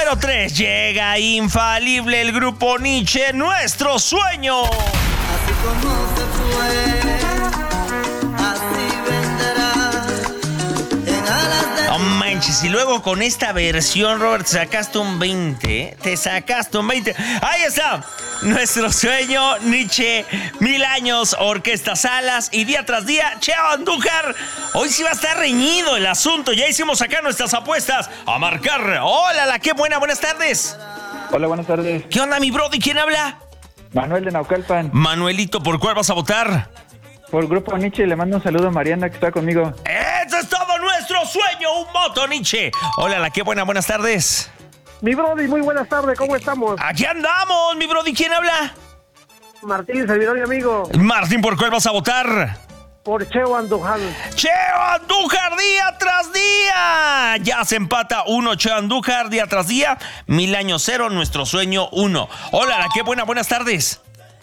número 3 llega infalible el grupo Nietzsche, Nuestro Sueño. Así como se fue, así vendrá. En alas de... No manches, y luego con esta versión, Robert, te sacaste un 20, ¿eh? Te sacaste un 20. Ahí está, Nuestro Sueño, Nietzsche, 1000 años, Orquesta Salas y día tras día, Cheo Andújar. Hoy sí va a estar reñido el asunto, ya hicimos acá nuestras apuestas a marcar. Hola, qué buenas tardes. Hola, buenas tardes. ¿Qué onda, mi brody? ¿Quién habla? Manuel de Naucalpan. Manuelito, ¿por cuál vas a votar? Por Grupo Nietzsche, le mando un saludo a Mariana que está conmigo. ¡Eso es todo Nuestro Sueño! ¡Un voto, Nietzsche! Hola, qué buenas tardes. Mi brody, muy buenas tardes, ¿cómo estamos? Aquí andamos, mi brody, ¿quién habla? Martín, servidor y amigo, Martín, ¿por cuál vas a votar? por Cheo Andújar. ¡Cheo Andújar día tras día! Ya se empata 1, Cheo Andújar día tras día. 1000 años 0, Nuestro Sueño 1. Hola, qué buenas tardes.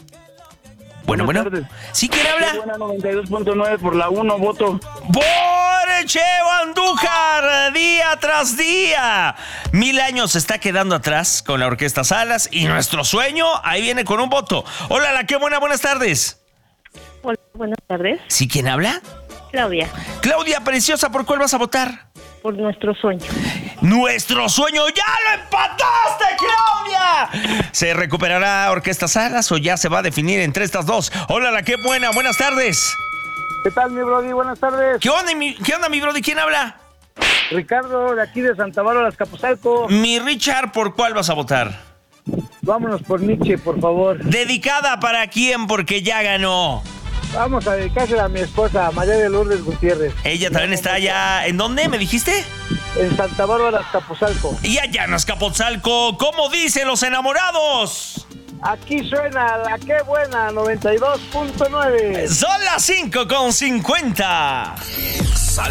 Bueno. tardes. ¿Sí quién habla? Buena 92.9 por la 1, voto. ¡Por Cheo Andújar día tras día! 1000 años se está quedando atrás con la Orquesta Salas y Nuestro Sueño ahí viene con un voto. Hola, qué buenas tardes. Hola, buenas tardes. ¿Sí quién habla? Claudia, Claudia Preciosa, ¿por cuál vas a votar? por Nuestro Sueño. ¡Nuestro Sueño! ¡Ya lo empataste, Claudia! ¿Se recuperará Orquesta Salas o ya se va a definir entre estas dos? Hola, qué buenas tardes. ¿Qué tal, mi brody? Buenas tardes. ¿Qué onda, mi brody? ¿Quién habla? Ricardo, de aquí de Santa Bárbara, Azcapotzalco. Mi Richard, ¿por cuál vas a votar? Vámonos por Nietzsche, por favor. ¿Dedicada para quién? Porque ya ganó. Vamos a dedicársela a mi esposa, María de Lourdes Gutiérrez. Ella también está allá. ¿En dónde me dijiste? En Santa Bárbara, Azcapotzalco. Y allá en Azcapotzalco. ¿Cómo dicen los enamorados? Aquí suena la que buena, 92.9. Son las 5:50.